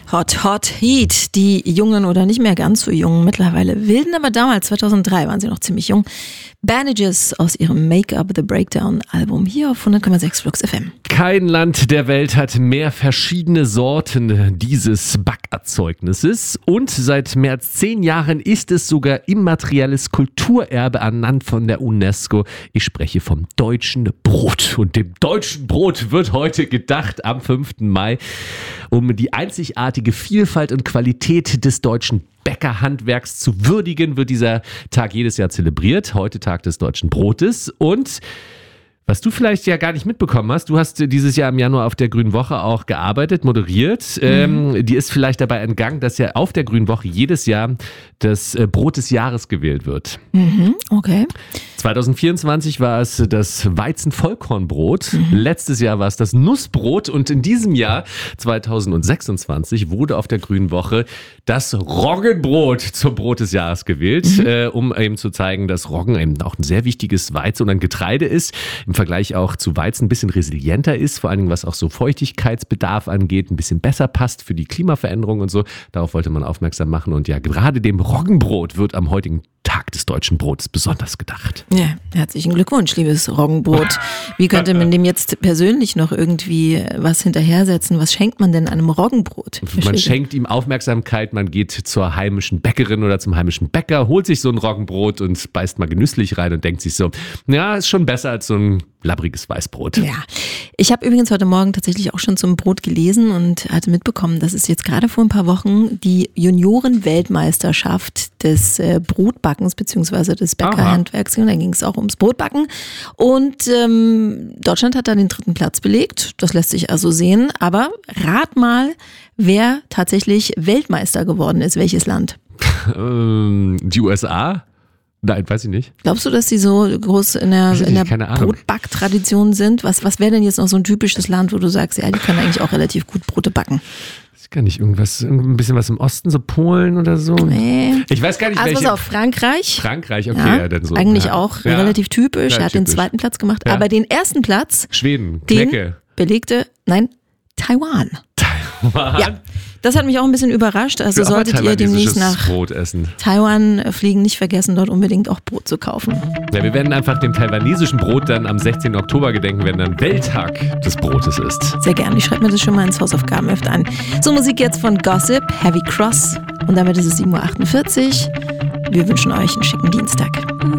Hot, Hot Heat. Die Jungen oder nicht mehr ganz so Jungen mittlerweile wilden, aber damals, 2003, waren sie noch ziemlich jung. Bandages aus ihrem Make-up The Breakdown Album hier auf 100,6 Flux FM. Kein Land der Welt hat mehr verschiedene Sorten dieses Backerzeugnisses und seit mehr als 10 Jahren ist es sogar immaterielles Kulturerbe ernannt von der UNESCO. Ich spreche vom deutschen Brot und dem deutschen Brot wird heute gedacht am 5. Mai, um die einzigartige Vielfalt und Qualität des deutschen Bäckerhandwerks zu würdigen, wird dieser Tag jedes Jahr zelebriert. Heute Tag des deutschen Brotes. Und was du vielleicht ja gar nicht mitbekommen hast, du hast dieses Jahr im Januar auf der Grünen Woche auch gearbeitet, moderiert. Die ist vielleicht dabei entgangen, dass ja auf der Grünen Woche jedes Jahr das Brot des Jahres gewählt wird. Okay. 2024 war es das Weizen-Vollkornbrot. Letztes Jahr war es das Nussbrot. Und in diesem Jahr, 2026, wurde auf der Grünen Woche das Roggenbrot zum Brot des Jahres gewählt, um eben zu zeigen, dass Roggen eben auch ein sehr wichtiges Weizen und ein Getreide ist. Im Vergleich auch zu Weizen ein bisschen resilienter ist, vor allen Dingen was auch so Feuchtigkeitsbedarf angeht, ein bisschen besser passt für die Klimaveränderung und so. Darauf wollte man aufmerksam machen und ja, gerade dem Roggenbrot wird am heutigen Tag des deutschen Brotes besonders gedacht. Ja, herzlichen Glückwunsch, liebes Roggenbrot. Wie könnte man dem jetzt persönlich noch irgendwie was hinterhersetzen? Was schenkt man denn einem Roggenbrot? Man schenkt ihm Aufmerksamkeit, man geht zur heimischen Bäckerin oder zum heimischen Bäcker, holt sich so ein Roggenbrot und beißt mal genüsslich rein und denkt sich so, ja, ist schon besser als so ein labbriges Weißbrot. Ja, ich habe übrigens heute Morgen tatsächlich auch schon zum Brot gelesen und hatte mitbekommen, dass es jetzt gerade vor ein paar Wochen die Junioren-Weltmeisterschaft des Brotbackens bzw. des Bäckerhandwerks, da ging es auch ums Brotbacken und Deutschland hat da den 3. Platz belegt, das lässt sich also sehen, aber rat mal, wer tatsächlich Weltmeister geworden ist, welches Land? Die USA? Nein, weiß ich nicht. Glaubst du, dass die so groß in der Brotbacktradition sind? Was wäre denn jetzt noch so ein typisches Land, wo du sagst, ja, die können eigentlich auch relativ gut Brote backen? Ich kann nicht ein bisschen was im Osten, so Polen oder so? Nee. Ich weiß gar nicht, welche. Also pass auf, Frankreich. Frankreich, okay. Ja, dann so. Eigentlich auch relativ typisch. Er hat den 2. Platz gemacht. Ja. Aber den 1. Platz, Schweden, den Knecke. belegte, Taiwan. Ja, das hat mich auch ein bisschen überrascht. Also solltet ihr demnächst nach Brot essen. Taiwan fliegen, nicht vergessen, dort unbedingt auch Brot zu kaufen. Ja, wir werden einfach dem taiwanesischen Brot dann am 16. Oktober gedenken, wenn dann Welttag des Brotes ist. Sehr gerne. Ich schreibe mir das schon mal ins Hausaufgabenheft an. So, Musik jetzt von Gossip, Heavy Cross. Und damit ist es 7:48 Uhr. Wir wünschen euch einen schicken Dienstag.